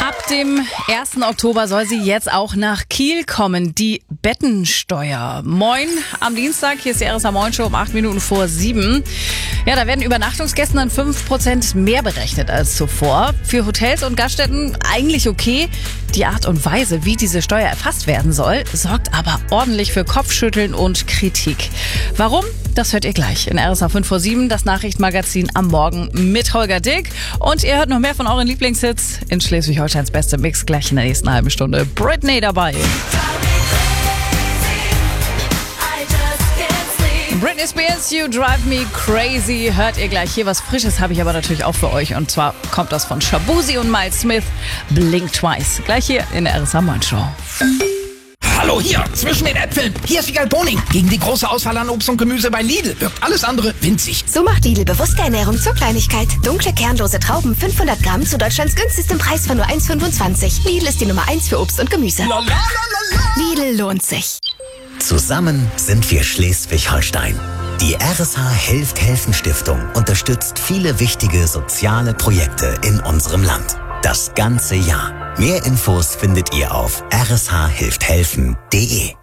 Ab dem 1. Oktober soll sie jetzt auch nach Kiel kommen, die Bettensteuer. Moin am Dienstag, hier ist die RSA Moin Show um 8 Minuten vor 7. Ja, da werden Übernachtungsgästen dann 5% mehr berechnet als zuvor. Für Hotels und Gaststätten eigentlich okay. Die Art und Weise, wie diese Steuer erfasst werden soll, sorgt aber ordentlich für Kopfschütteln und Kritik. Warum? Das hört ihr gleich in RSA 5 vor 7, das Nachrichtenmagazin am Morgen mit Holger Dick. Und ihr hört noch mehr von euren Lieblingshits in Schleswig-Holsteins beste Mix gleich in der nächsten halben Stunde. Britney dabei. Britney Spears, You Drive Me Crazy, hört ihr gleich. Hier was Frisches habe ich aber natürlich auch für euch. Und zwar kommt das von Shabuzi und Miles Smith, Blink Twice. Gleich hier in der RSA Moin Show. Hallo, hier, zwischen den Äpfeln. Hier ist Wiegald Boning. Gegen die große Auswahl an Obst und Gemüse bei Lidl wirkt alles andere winzig. So macht Lidl bewusste Ernährung zur Kleinigkeit. Dunkle, kernlose Trauben, 500 Gramm zu Deutschlands günstigstem Preis von nur 1,25. Lidl ist die Nummer 1 für Obst und Gemüse. Lidl lohnt sich. Zusammen sind wir Schleswig-Holstein. Die RSH Hilft Helfen Stiftung unterstützt viele wichtige soziale Projekte in unserem Land. Das ganze Jahr. Mehr Infos findet ihr auf rshhilfthelfen.de.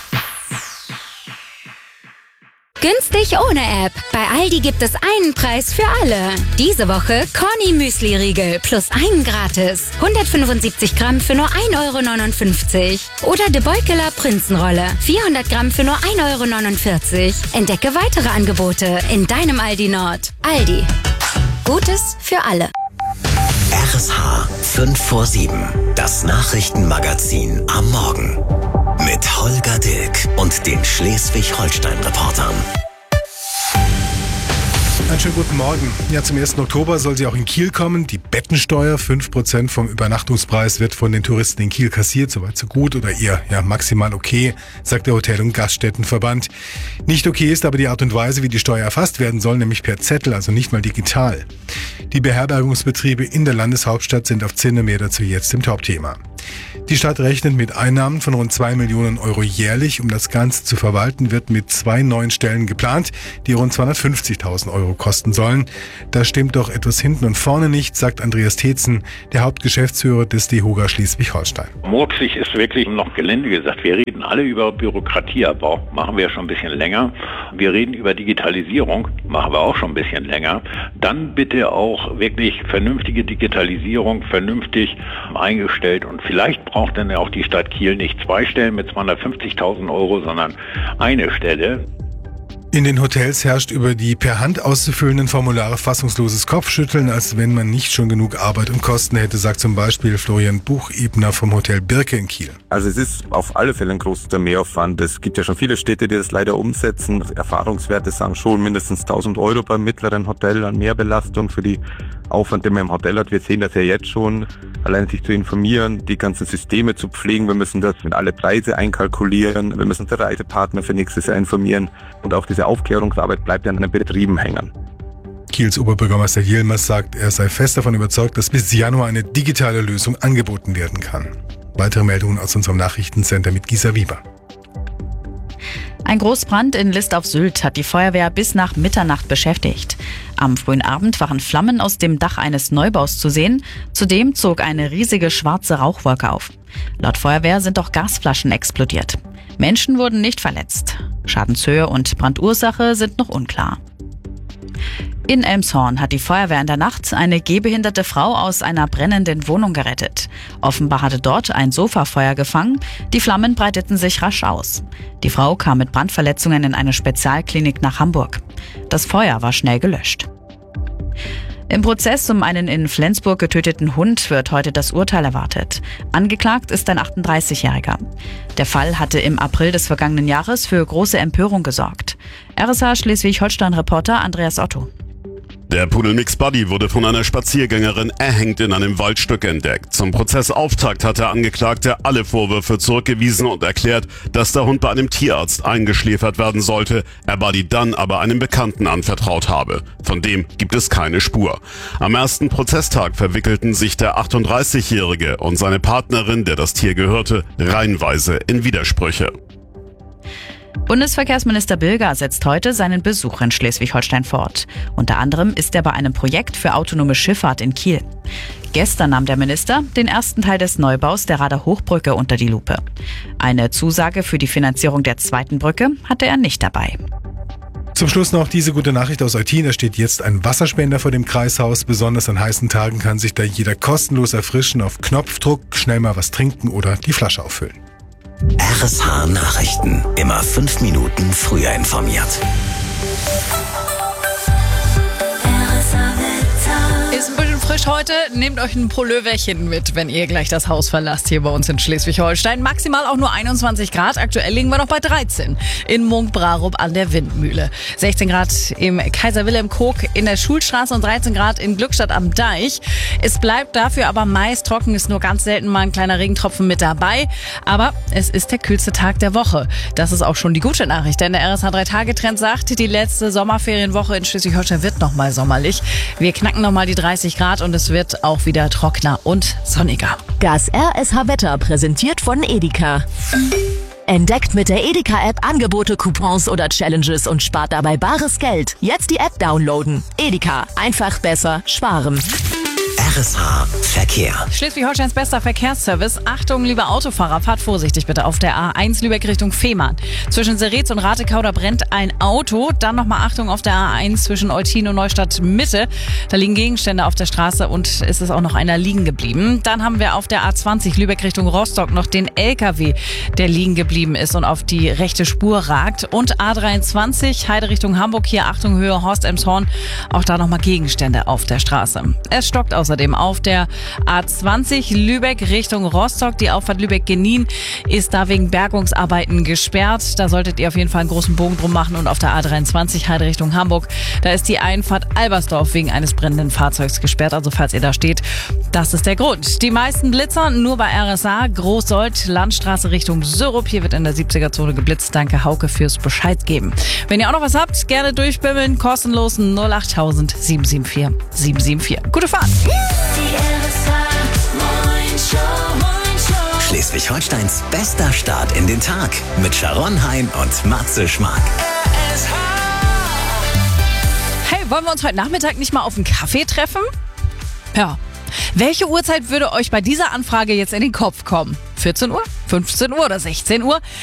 Günstig ohne App. Bei Aldi gibt es einen Preis für alle. Diese Woche Corny Müsli-Riegel plus einen gratis. 175 Gramm für nur 1,59 €. Oder De Beukeler Prinzenrolle. 400 Gramm für nur 1,49 €. Entdecke weitere Angebote in deinem Aldi Nord. Aldi. Gutes für alle. RSH 5 vor 7. Das Nachrichtenmagazin am Morgen. Mit Holger Dilk und den Schleswig-Holstein-Reportern. Einen schönen guten Morgen. Ja, zum 1. Oktober soll sie auch in Kiel kommen. Die Bettensteuer, 5% vom Übernachtungspreis, wird von den Touristen in Kiel kassiert. Soweit so gut oder eher maximal okay, sagt der Hotel- und Gaststättenverband. Nicht okay ist aber die Art und Weise, wie die Steuer erfasst werden soll, nämlich per Zettel, also nicht mal digital. Die Beherbergungsbetriebe in der Landeshauptstadt sind auf Zinne, mehr dazu jetzt im Top-Thema. Die Stadt rechnet mit Einnahmen von rund 2 Millionen € jährlich. Um das Ganze zu verwalten, wird mit 2 neuen Stellen geplant, die rund 250.000 € kosten sollen. Da stimmt doch etwas hinten und vorne nicht, sagt Andreas Tetzen, der Hauptgeschäftsführer des DEHOGA Schleswig-Holstein. Murksig ist wirklich noch gelinde gesagt. Wir reden alle über Bürokratieabbau, machen wir schon ein bisschen länger. Wir reden über Digitalisierung, machen wir auch schon ein bisschen länger. Dann bitte auch wirklich vernünftige Digitalisierung, vernünftig eingestellt, und vielleicht braucht dann auch die Stadt Kiel nicht 2 Stellen mit 250.000 €, sondern eine Stelle. In den Hotels herrscht über die per Hand auszufüllenden Formulare fassungsloses Kopfschütteln, als wenn man nicht schon genug Arbeit und Kosten hätte, sagt zum Beispiel Florian Buchebner vom Hotel Birke in Kiel. Also es ist auf alle Fälle ein großer Mehraufwand. Es gibt ja schon viele Städte, die das leider umsetzen. Erfahrungswerte sagen schon mindestens 1.000 € beim mittleren Hotel an Mehrbelastung für die Aufwand, den man im Hotel hat. Wir sehen das ja jetzt schon. Allein sich zu informieren, die ganzen Systeme zu pflegen. Wir müssen das mit alle Preise einkalkulieren. Wir müssen unsere Reisepartner für nächstes Jahr informieren. Und auch diese Aufklärungsarbeit bleibt ja an den Betrieben hängen. Kiels Oberbürgermeister Yilmaz sagt, er sei fest davon überzeugt, dass bis Januar eine digitale Lösung angeboten werden kann. Weitere Meldungen aus unserem Nachrichtencenter mit Gisa Wieber. Ein Großbrand in List auf Sylt hat die Feuerwehr bis nach Mitternacht beschäftigt. Am frühen Abend waren Flammen aus dem Dach eines Neubaus zu sehen. Zudem zog eine riesige schwarze Rauchwolke auf. Laut Feuerwehr sind auch Gasflaschen explodiert. Menschen wurden nicht verletzt. Schadenshöhe und Brandursache sind noch unklar. In Elmshorn hat die Feuerwehr in der Nacht eine gehbehinderte Frau aus einer brennenden Wohnung gerettet. Offenbar hatte dort ein Sofa Feuer gefangen. Die Flammen breiteten sich rasch aus. Die Frau kam mit Brandverletzungen in eine Spezialklinik nach Hamburg. Das Feuer war schnell gelöscht. Im Prozess um einen in Flensburg getöteten Hund wird heute das Urteil erwartet. Angeklagt ist ein 38-Jähriger. Der Fall hatte im April des vergangenen Jahres für große Empörung gesorgt. RSH Schleswig-Holstein-Reporter Andreas Otto. Der Pudel Mix Buddy wurde von einer Spaziergängerin erhängt in einem Waldstück entdeckt. Zum Prozessauftakt hat der Angeklagte alle Vorwürfe zurückgewiesen und erklärt, dass der Hund bei einem Tierarzt eingeschläfert werden sollte, er Buddy dann aber einem Bekannten anvertraut habe. Von dem gibt es keine Spur. Am ersten Prozesstag verwickelten sich der 38-Jährige und seine Partnerin, der das Tier gehörte, reihenweise in Widersprüche. Bundesverkehrsminister Bilger setzt heute seinen Besuch in Schleswig-Holstein fort. Unter anderem ist er bei einem Projekt für autonome Schifffahrt in Kiel. Gestern nahm der Minister den ersten Teil des Neubaus der Rader Hochbrücke unter die Lupe. Eine Zusage für die Finanzierung der zweiten Brücke hatte er nicht dabei. Zum Schluss noch diese gute Nachricht aus Eutin. Da steht jetzt ein Wasserspender vor dem Kreishaus. Besonders an heißen Tagen kann sich da jeder kostenlos erfrischen. Auf Knopfdruck schnell mal was trinken oder die Flasche auffüllen. RSH Nachrichten. Immer 5 Minuten früher informiert. Ist ein bisschen frisch heute. Nehmt euch ein Pulloverchen mit, wenn ihr gleich das Haus verlasst hier bei uns in Schleswig-Holstein. Maximal auch nur 21 Grad. Aktuell liegen wir noch bei 13 in Munk-Brarup an der Windmühle. 16 Grad im Kaiser-Wilhelm-Koog in der Schulstraße und 13 Grad in Glückstadt am Deich. Es bleibt dafür aber meist trocken. Ist nur ganz selten mal ein kleiner Regentropfen mit dabei. Aber es ist der kühlste Tag der Woche. Das ist auch schon die gute Nachricht. Denn der RSH 3-Tage-Trend sagt, die letzte Sommerferienwoche in Schleswig-Holstein wird nochmal sommerlich. Wir knacken nochmal die 30 Grad und es wird auch wieder trockener und sonniger. Das RSH-Wetter präsentiert von Edeka. Entdeckt mit der Edeka-App Angebote, Coupons oder Challenges und spart dabei bares Geld. Jetzt die App downloaden. Edeka. Einfach besser sparen. RSH Verkehr. Schleswig-Holsteins bester Verkehrsservice. Achtung, liebe Autofahrer, fahrt vorsichtig bitte auf der A1 Lübeck Richtung Fehmarn. Zwischen Seretz und Ratekau, da brennt ein Auto. Dann nochmal Achtung auf der A1 zwischen Eutin und Neustadt Mitte. Da liegen Gegenstände auf der Straße und es ist auch noch einer liegen geblieben. Dann haben wir auf der A20 Lübeck Richtung Rostock noch den LKW, der liegen geblieben ist und auf die rechte Spur ragt. Und A23 Heide Richtung Hamburg, hier Achtung Höhe Horst-Elmshorn. Auch da nochmal Gegenstände auf der Straße. Es stockt außerdem auf der A20 Lübeck Richtung Rostock. Die Auffahrt Lübeck-Genin ist da wegen Bergungsarbeiten gesperrt. Da solltet ihr auf jeden Fall einen großen Bogen drum machen. Und auf der A23 Heide Richtung Hamburg, da ist die Einfahrt Albersdorf wegen eines brennenden Fahrzeugs gesperrt. Also falls ihr da steht, das ist der Grund. Die meisten Blitzer nur bei RSA. Großsold, Landstraße Richtung Syrup. Hier wird in der 70er-Zone geblitzt. Danke Hauke fürs Bescheid geben. Wenn ihr auch noch was habt, gerne durchbimmeln. Kostenlos 08000 774 774. Gute Fahrt! Schleswig-Holsteins bester Start in den Tag mit Sharon Hein und Matze Schmark. Hey, wollen wir uns heute Nachmittag nicht mal auf einen Kaffee treffen? Ja. Welche Uhrzeit würde euch bei dieser Anfrage jetzt in den Kopf kommen? 14 Uhr, 15 Uhr oder 16 Uhr?